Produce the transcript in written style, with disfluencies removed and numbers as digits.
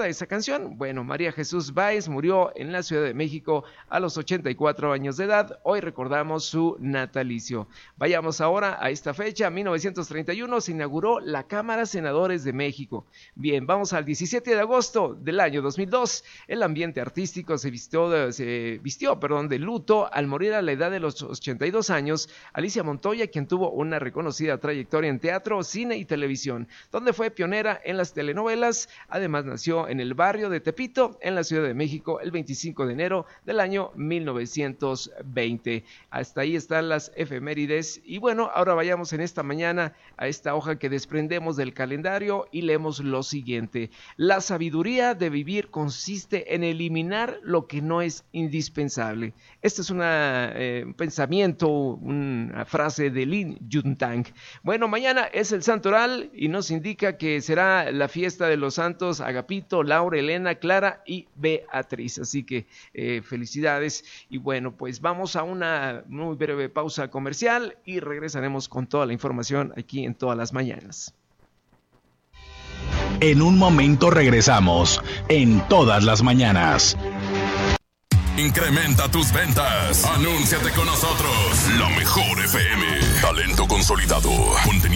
esa canción? Bueno, María Jesús Báez murió en la Ciudad de México a los 84 años de edad. Hoy recordamos su natalicio. Vayamos ahora a esta fecha. 1931 se inauguró la Cámara Senadores de México. Bien, vamos al 17 de agosto del año 2002. El ambiente artístico se vistió de luto al morir a la edad de los 82 años Alicia Montoya, quien tuvo una reconocida trayectoria en teatro, cine y televisión, donde fue pionera en las telenovelas. Además nació en el barrio de Tepito, en la Ciudad de México, el 25 de enero del año 1920. Hasta ahí están las efemérides. Y bueno, ahora vayamos en esta mañana a esta hoja que desprendemos del calendario y leemos lo siguiente. La sabiduría de vivir consiste en eliminar lo que no es indispensable. Este es un pensamiento, una frase de Lin Yuntang. Bueno, mañana es el santoral y nos indica que será la fiesta de los santos Agapito, Laura, Elena, Clara y Beatriz. Así que felicidades. Y bueno, pues vamos a una muy breve pausa comercial y regresaremos con toda la información aquí en Todas las Mañanas. En un momento regresamos en Todas las Mañanas. Incrementa tus ventas. Anúnciate con nosotros. La mejor FM. Talento consolidado. Contenido